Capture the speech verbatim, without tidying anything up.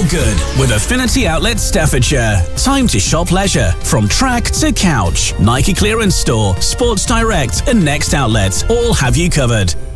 feel good with Affinity Outlet Staffordshire. Time to shop leisure, from track to couch. Nike Clearance Store, Sports Direct and Next Outlet all have you covered.